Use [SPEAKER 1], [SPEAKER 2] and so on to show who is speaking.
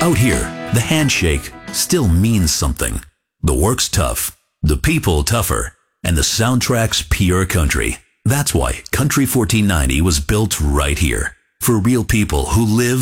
[SPEAKER 1] Out here, the handshake still means something. The work's tough, the people tougher, and the soundtrack's pure country. That's why Country 1490 was built right here. For real people who live